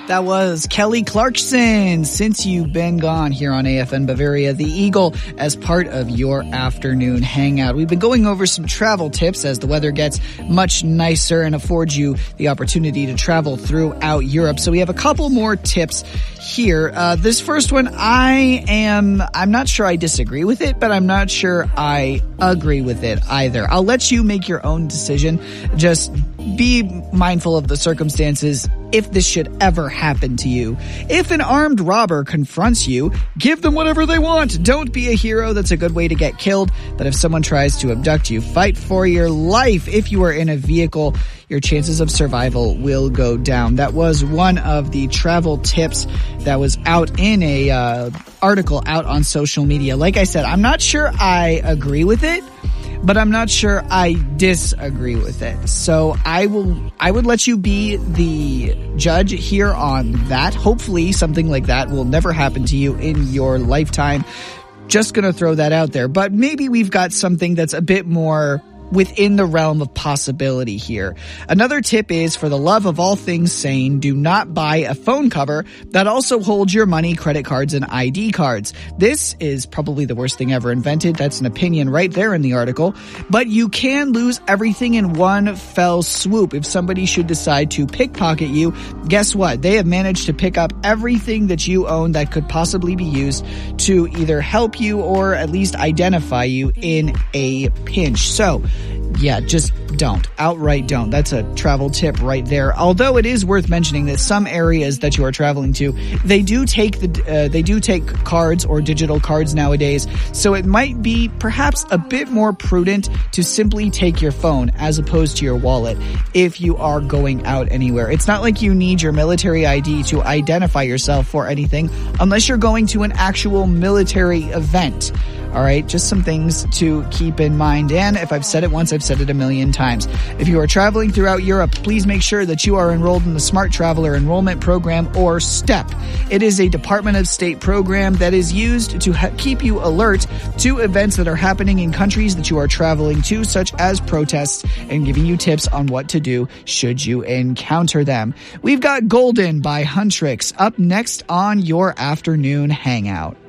That was Kelly Clarkson, Since You've Been Gone, here on AFN Bavaria, the Eagle, as part of your afternoon hangout. We've been going over some travel tips as the weather gets much nicer and affords you the opportunity to travel throughout Europe. So we have a couple more tips here. This first one, I'm not sure I disagree with it, but I'm not sure I agree with it either. I'll let you make your own decision. Just be mindful of the circumstances if this should ever happen to you. If an armed robber confronts you, give them whatever they want. Don't be a hero. That's a good way to get killed. But if someone tries to abduct you, fight for your life. If you are in a vehicle, your chances of survival will go down. That was one of the travel tips that was out in a article out on social media. Like I said, I'm not sure I agree with it, but I'm not sure I disagree with it. So I would let you be the judge here on that. Hopefully something like that will never happen to you in your lifetime. Just gonna throw that out there. But maybe we've got something that's a bit more within the realm of possibility here. Another tip is, for the love of all things sane, do not buy a phone cover that also holds your money, credit cards, and ID cards. This is probably the worst thing ever invented. That's an opinion right there in the article. But you can lose everything in one fell swoop. If somebody should decide to pickpocket you, guess what? They have managed to pick up everything that you own that could possibly be used to either help you or at least identify you in a pinch. So, yeah, just don't. Outright don't. That's a travel tip right there. Although it is worth mentioning that some areas that you are traveling to, they do take cards or digital cards nowadays. So it might be perhaps a bit more prudent to simply take your phone as opposed to your wallet if you are going out anywhere. It's not like you need your military ID to identify yourself for anything unless you're going to an actual military event. All right, just some things to keep in mind. And if I've said it once, I've said it a million times. If you are traveling throughout Europe, please make sure that you are enrolled in the Smart Traveler Enrollment Program, or STEP. It is a Department of State program that is used to keep you alert to events that are happening in countries that you are traveling to, such as protests, and giving you tips on what to do should you encounter them. We've got Golden by Huntrix up next on your afternoon hangout.